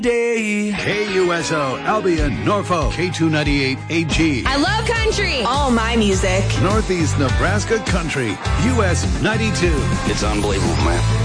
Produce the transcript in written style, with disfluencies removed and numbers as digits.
Day. KUSO, Albion, Norfolk, K298 AG. I love country. All my music. Northeast Nebraska Country, US 92. It's unbelievable, man.